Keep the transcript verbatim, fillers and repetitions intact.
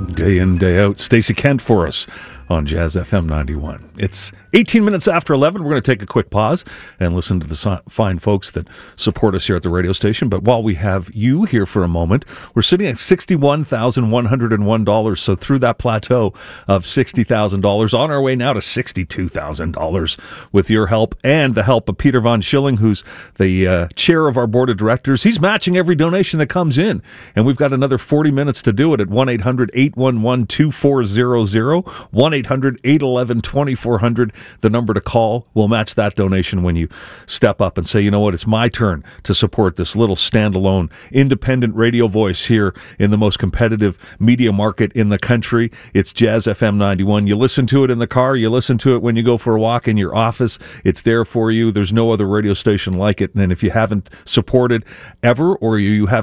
Day in, day out. Stacey Kent for us on Jazz F M ninety-one. It's eighteen minutes after eleven. We're going to take a quick pause and listen to the so- fine folks that support us here at the radio station. But while we have you here for a moment, we're sitting at sixty-one thousand one hundred one dollars. So through that plateau of sixty thousand dollars, on our way now to sixty-two thousand dollars with your help and the help of Peter Von Schilling, who's the uh, chair of our board of directors. He's matching every donation that comes in. And we've got another forty minutes to do it at one eight hundred eight one one two four zero zero, one eight hundred eight one one two four zero zero, the number to call. We'll match that donation when you step up and say, you know what, it's my turn to support this little standalone independent radio voice here in the most competitive media market in the country. It's Jazz F M ninety-one. You listen to it in the car, you listen to it when you go for a walk in your office. It's there for you. There's no other radio station like it. And if you haven't supported ever, or you have